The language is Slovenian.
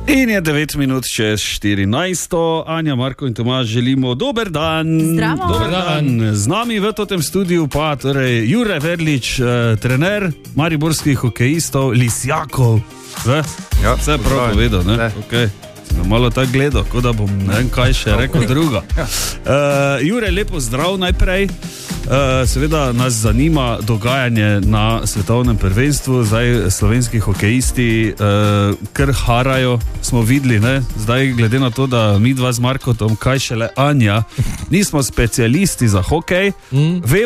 In je 9 minut čez 14. Anja, Marko in Tomaž želimo dober dan. Zdravo. Dober dan. Z nami v tem studiu pa torej Jure Verlič, trener mariborskih hokejistov, Lisjakov. Ja, vse prav povedal, ne? Okay. Malo tako gledal, kot da bom ne vem kaj še rekel drugo. Jure, lepo zdrav najprej. Seveda nas zanima dogajanje na svetovnem prvenstvu. Zdaj slovenski hokejisti kar harajo, smo videli, ne? Zdaj glede na to, da mi dva z Markotom, kaj šele Anja, nismo specialisti za hokej,